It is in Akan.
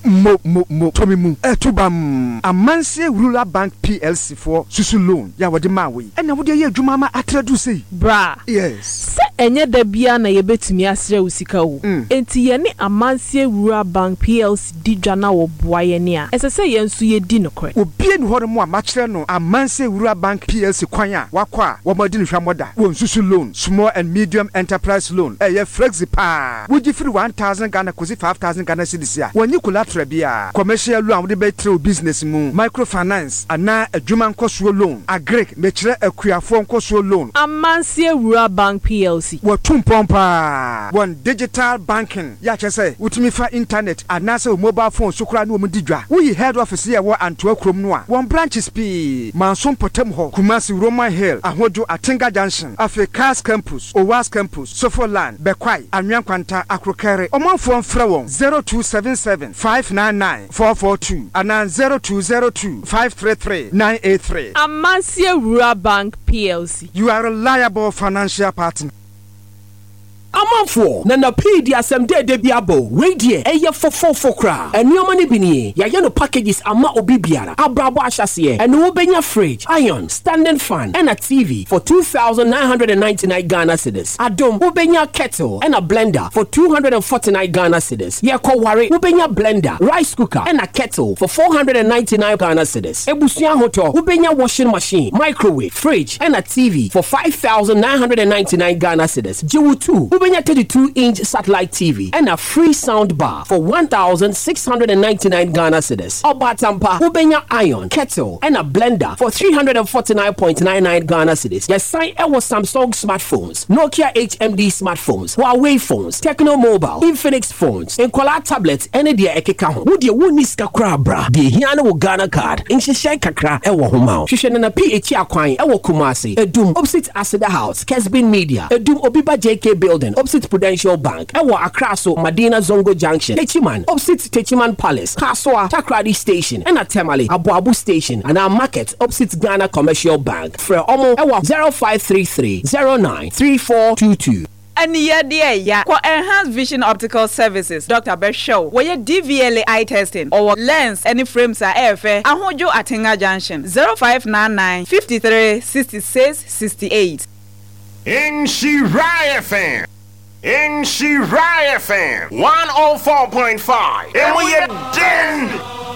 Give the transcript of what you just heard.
mo Tommy mu etubam Amansie Rural Bank PLC for susu loan ya wode ma we na wode ye adwuma ma atradu sei bra yes se enye da bia na ye betumi asre usika wo enti ye ne Amansie Rural Bank PLC di dwana wo boa ye ne a esese ye nso ye di nokore obie ni hore mo a ma kire no Amansie Rural Bank PLC kwan a wakwa wo modi ni hwamoda wo susu loan small and medium enterprise loan ye flexi pa wogi free 1000 Ghana kozi 5000 Ghana cedis a wonyi collateral bia commercial loan wode be through business mu microfinance ana adwuma nkoso loan agric me kire akuafo nkoso loan Amansie Rural Bank PLC watum pompa one digital banking ya chese utimi fa internet ana se mobile phone sukura na omudi dwa we head office ye wo Antoa krom no a one branches p Manson Potem ho Kumasi Roman Hill Ahodo Atinga Junction Africa's campus Owas campus Sofoland Bekwai Anwankwanta Akrokere omanfo mfra won 0277 599 442 ana 0202 533 983 Amansie Rural Bank PLC. You are a reliable financial partner. Amanfo na pedi asem de biabo we die eye fofofo kra enuoma ne bini ya ye no packages ama obi biara abrabo ahyase ene wo benya fridge iron standing fan and a TV for 2999 Ghana cedis adom wo benya kettle and a blender for 249 Ghana cedis ye ko ware wo benya blender rice cooker and a kettle for 499 Ghana cedis ebusuan hoto wo benya washing machine microwave fridge and a TV for 5999 Ghana cedis jiwu 2 Ubenya 32-inch satellite TV and a free sound bar for 1,699 Ghana cedis. Obatampa, Ubenya iron, kettle, and a blender for 349.99 Ghana cedis. Yes, sign Ewo Samsung smartphones, Nokia HMD smartphones, Huawei phones, Techno Mobile, Infinix phones, Nkola tablets, and the Ekeka. Would you wuniska crabra? The Hiana wo Ghana card, Inshishai Kakra, Ewo Humao. Shishanana PH Aquine, Ewo Kumasi, Edum, opposite Asada House, Kesbin Media, Edum Obiba JK Building. Opposite Prudential Bank, Ewa Akraso, Madina Zongo Junction, Techiman, opposite Techiman Palace, Kaswa, Takradi Station, and Atemale, Abu Station, and our market opposite Ghana Commercial Bank. For Omo, Ewa 0533 093422. And yeah, for enhanced vision optical services, Dr. Beshow, where your DVLA eye testing or lens any frames are AFA, Ahojo Atinga Junction 0599 53 66 68. In Shirai FM. In Shirai FM 104.5. And we are done.